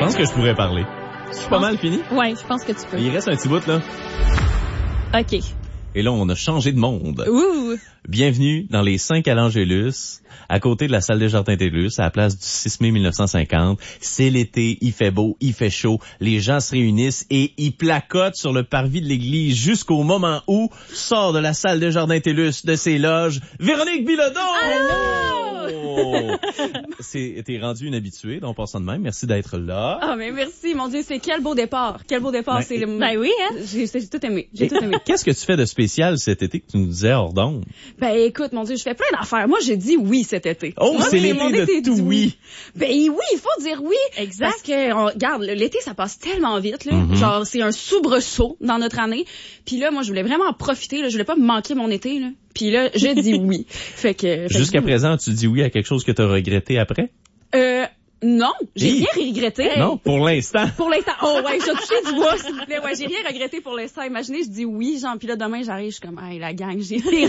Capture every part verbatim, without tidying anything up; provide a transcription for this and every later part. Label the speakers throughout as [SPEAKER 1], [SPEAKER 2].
[SPEAKER 1] pense que je pourrais parler. Je suis pas mal fini.
[SPEAKER 2] Ouais, je pense que tu peux.
[SPEAKER 1] Il reste un petit bout, là.
[SPEAKER 2] OK.
[SPEAKER 1] Et là, on a changé de monde.
[SPEAKER 2] Ouh!
[SPEAKER 1] Bienvenue dans les cinq à l'Angélus, à côté de la salle des Jardins d'Élus, à la place du six mai mille neuf cent cinquante. C'est l'été, il fait beau, il fait chaud, les gens se réunissent et ils placotent sur le parvis de l'église jusqu'au moment où sort de la salle des Jardins d'Élus de ses loges Véronique Bilodeau! Oh! C'est, t'es rendu une habituée, donc on passe en de même. Merci d'être là.
[SPEAKER 3] Ah, mais merci, mon Dieu, c'est quel beau départ. Quel beau départ,
[SPEAKER 1] Ben,
[SPEAKER 3] c'est le...
[SPEAKER 2] Ben oui, hein?
[SPEAKER 3] J'ai, j'ai tout aimé, j'ai
[SPEAKER 1] Et
[SPEAKER 3] tout aimé.
[SPEAKER 1] qu'est-ce que tu fais de spécial cet été que tu nous disais hors d'onde?
[SPEAKER 3] Ben écoute, mon Dieu, je fais plein d'affaires. Moi, j'ai dit oui cet été.
[SPEAKER 1] Oh,
[SPEAKER 3] Moi,
[SPEAKER 1] c'est
[SPEAKER 3] mon
[SPEAKER 1] l'été
[SPEAKER 3] été
[SPEAKER 1] de tout
[SPEAKER 3] du
[SPEAKER 1] oui.
[SPEAKER 3] Ben oui, il faut dire oui.
[SPEAKER 2] Exact.
[SPEAKER 3] Parce que, on, regarde, l'été, ça passe tellement vite, là.
[SPEAKER 1] Mm-hmm.
[SPEAKER 3] Genre, c'est un soubresaut dans notre année. Puis là, moi, je voulais vraiment en profiter, là. Je voulais pas me manquer mon été, là. Puis là, j'ai dit oui. Fait que... fait
[SPEAKER 1] Jusqu'à
[SPEAKER 3] que,
[SPEAKER 1] présent, tu dis oui à quelque chose que tu as regretté après?
[SPEAKER 3] Euh... Non, j'ai
[SPEAKER 1] Hi.
[SPEAKER 3] rien regretté.
[SPEAKER 1] Non, pour l'instant.
[SPEAKER 3] Pour l'instant. Oh ouais, je vais toucher du bois, s'il vous plaît. Ouais, j'ai rien regretté pour l'instant. Imaginez, je dis oui, genre, puis là, demain, j'arrive, je suis comme, hey, la gang, j'ai des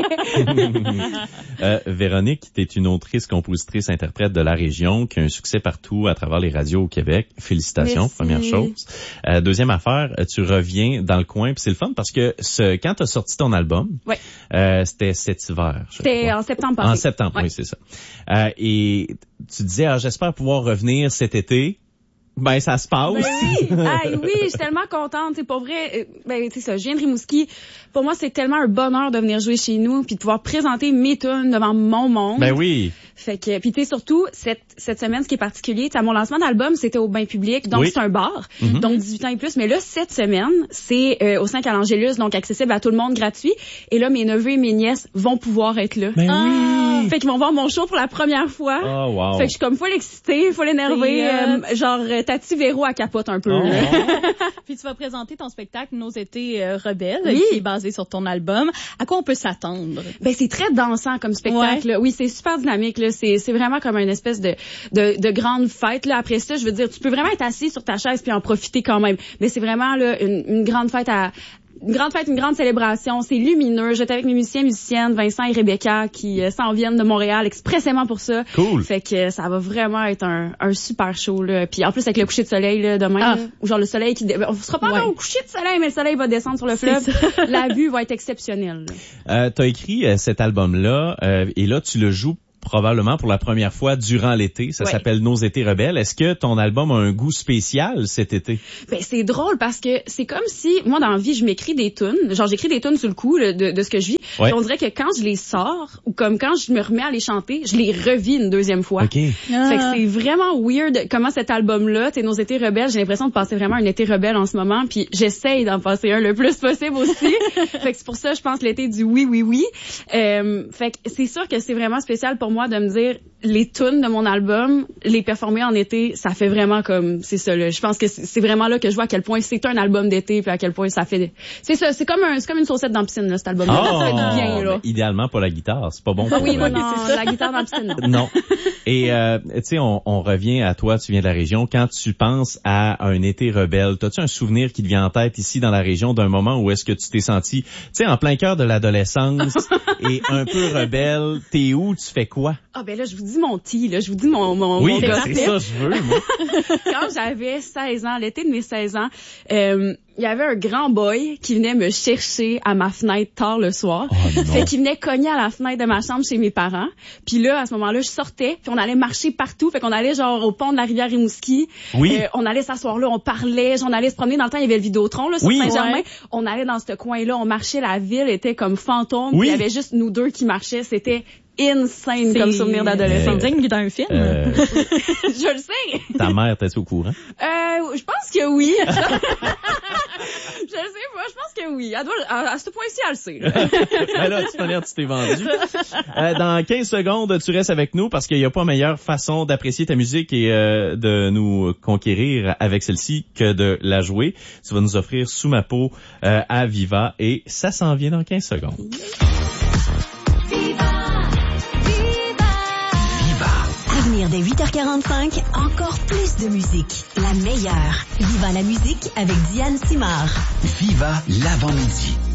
[SPEAKER 3] regrets.
[SPEAKER 1] euh, Véronique, t'es une autrice, compositrice, interprète de la région qui a un succès partout à travers les radios au Québec. Félicitations,
[SPEAKER 3] Merci.
[SPEAKER 1] première chose. Euh, deuxième affaire, tu reviens dans le coin, puis c'est le fun parce que ce, quand t'as sorti ton album,
[SPEAKER 3] Ouais.
[SPEAKER 1] euh, c'était cet hiver. je
[SPEAKER 3] C'était
[SPEAKER 1] crois.
[SPEAKER 3] en septembre passé.
[SPEAKER 1] En septembre,
[SPEAKER 3] Ouais.
[SPEAKER 1] oui, c'est ça. Euh, et tu disais, ah, j'espère pouvoir revenir cet été. Ben, ça se passe.
[SPEAKER 3] Ben oui, hey, oui, je suis tellement contente. C'est pour vrai, euh, ben c'est ça. Je viens de Rimouski. Pour moi, c'est tellement un bonheur de venir jouer chez nous puis de pouvoir présenter mes tunes devant mon monde.
[SPEAKER 1] Ben oui.
[SPEAKER 3] Fait que, puis tu sais, surtout cette cette semaine, ce qui est particulier, à mon lancement d'album, c'était au bain public, donc
[SPEAKER 1] Oui.
[SPEAKER 3] c'est un bar,
[SPEAKER 1] Mm-hmm.
[SPEAKER 3] donc dix-huit ans et plus. Mais là, cette semaine, c'est euh, au cinq à l'Angélus, donc accessible à tout le monde, gratuit. Et là, mes neveux et mes nièces vont pouvoir être là.
[SPEAKER 1] Ben
[SPEAKER 3] Ah!
[SPEAKER 1] oui.
[SPEAKER 3] Fait qu'ils vont voir mon show pour la première fois.
[SPEAKER 1] Oh, wow.
[SPEAKER 3] Fait que je suis comme full excitée, full énervée,
[SPEAKER 2] C'est,
[SPEAKER 3] euh, genre euh, Tati Véro à capote un peu.
[SPEAKER 1] Oh,
[SPEAKER 3] là.
[SPEAKER 2] Puis tu vas présenter ton spectacle Nos étés euh, rebelles,
[SPEAKER 3] Oui.
[SPEAKER 2] qui est basé sur ton album. À quoi on peut s'attendre?
[SPEAKER 3] Ben c'est très dansant comme spectacle. Là. Oui, c'est super dynamique. Là. C'est c'est vraiment comme une espèce de de, de grande fête. Là. Après ça, je veux dire, tu peux vraiment être assis sur ta chaise puis en profiter quand même. Mais c'est vraiment là une, une grande fête à une grande fête, une grande célébration. C'est lumineux. J'étais avec mes musiciens, musiciennes, Vincent et Rebecca, qui euh, s'en viennent de Montréal expressément pour ça.
[SPEAKER 1] Cool.
[SPEAKER 3] Fait que euh, ça va vraiment être un, un super show. Là. Puis en plus avec le coucher de soleil là, demain,
[SPEAKER 2] Ah.
[SPEAKER 3] là, ou genre le soleil qui... dé- On sera pas
[SPEAKER 2] Ouais.
[SPEAKER 3] encore au coucher de soleil, mais le soleil va descendre sur le
[SPEAKER 2] C'est
[SPEAKER 3] fleuve. La vue va être exceptionnelle. Là.
[SPEAKER 1] Euh, t'as écrit euh, cet album-là, euh, et là, tu le joues probablement pour la première fois durant l'été. Ça
[SPEAKER 3] Ouais.
[SPEAKER 1] s'appelle Nos étés rebelles. Est-ce que ton album a un goût spécial cet été?
[SPEAKER 3] Ben c'est drôle parce que c'est comme si moi dans la vie je m'écris des tunes, genre j'écris des tunes sur le coup là, de, de ce que je vis.
[SPEAKER 1] Ouais.
[SPEAKER 3] Puis on dirait que quand je les sors ou comme quand je me remets à les chanter, je les revis une deuxième fois.
[SPEAKER 1] OK.
[SPEAKER 2] Ah.
[SPEAKER 3] Fait que c'est vraiment weird comment cet album-là, t'es Nos étés rebelles, j'ai l'impression de passer vraiment un été rebelle en ce moment, puis j'essaye d'en passer un le plus possible aussi. Fait que c'est pour ça je pense l'été du oui oui oui. Euh, fait que c'est sûr que c'est vraiment spécial pour moi de me dire les tunes de mon album, les performer en été, ça fait vraiment comme c'est ça là. Je pense que c'est c'est vraiment là que je vois à quel point c'est un album d'été puis à quel point ça fait c'est ça, c'est comme un c'est comme une saucette dans la piscine là cet album là.
[SPEAKER 1] Oh,
[SPEAKER 3] Ça fait du bien là.
[SPEAKER 1] mais idéalement pas la guitare, c'est pas bon pour
[SPEAKER 3] Ah oui,
[SPEAKER 1] la
[SPEAKER 3] non, non, la guitare dans la piscine. Non.
[SPEAKER 1] Non. Et euh, tu sais, on, on revient à toi, tu viens de la région. Quand tu penses à un été rebelle, t'as-tu un souvenir qui te vient en tête ici dans la région d'un moment où est-ce que tu t'es senti, tu sais, en plein cœur de l'adolescence et un peu rebelle? T'es où? Tu fais quoi?
[SPEAKER 3] Ah ben là je vous dis mon petit là, je vous dis mon mon
[SPEAKER 1] Oui,
[SPEAKER 3] mon
[SPEAKER 1] ben,
[SPEAKER 3] gossip.
[SPEAKER 1] c'est ça je veux, moi.
[SPEAKER 3] Quand j'avais seize ans, l'été de mes seize ans, euh, il y avait un grand boy qui venait me chercher à ma fenêtre tard le soir.
[SPEAKER 1] Oh, non.
[SPEAKER 3] Fait qu'il venait cogner à la fenêtre de ma chambre chez mes parents. Puis là, à ce moment-là, je sortais, puis on allait marcher partout. Fait qu'on allait genre au pont de la rivière Rimouski.
[SPEAKER 1] Oui.
[SPEAKER 3] Euh, on allait s'asseoir là, on parlait, on allait se promener. Dans le temps, il y avait le Vidéotron là, sur
[SPEAKER 1] Oui.
[SPEAKER 3] Saint-Germain.
[SPEAKER 2] Ouais.
[SPEAKER 3] On allait dans ce coin-là, on marchait, la ville était comme fantôme.
[SPEAKER 1] Oui.
[SPEAKER 3] Puis il y avait juste nous deux qui marchaient. C'était insane
[SPEAKER 2] C'est-
[SPEAKER 3] comme souvenir d'adolescence.
[SPEAKER 2] C'est digne d'un film.
[SPEAKER 1] Euh,
[SPEAKER 3] Je le sais.
[SPEAKER 1] ta mère, t'es au courant?
[SPEAKER 3] Euh, je pense que oui. je sais pas, je pense que oui. Elle doit, à, à ce point-ci, elle le sait. Là.
[SPEAKER 1] Ben là, de toute manière, tu t'es vendu. Euh, dans quinze secondes, tu restes avec nous parce qu'il n'y a pas meilleure façon d'apprécier ta musique et euh, de nous conquérir avec celle-ci que de la jouer. Tu vas nous offrir Sous ma peau euh, à Viva et ça s'en vient dans quinze secondes.
[SPEAKER 4] Avenir dès huit heures quarante-cinq, encore plus de musique. La meilleure. Viva la musique avec Diane Simard.
[SPEAKER 5] Viva l'avant-midi.